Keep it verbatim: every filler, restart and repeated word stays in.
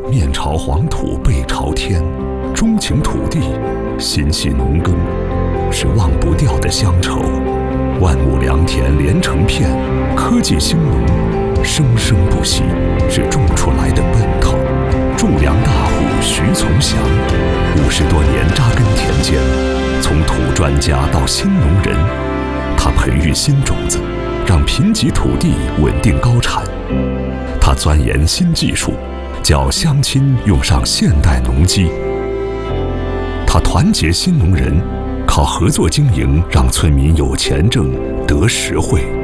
面朝黄土背朝天，钟情土地，心系农耕，是忘不掉的乡愁。万亩良田连成片，科技兴农，生生不息，是种出来的奔腾。种粮大户徐从祥，五十多年扎根田间，从土专家到新农人，他培育新种子，让贫瘠土地稳定高产。他钻研新技术，叫乡亲用上现代农机。他团结新农人，靠合作经营让村民有钱挣得实惠。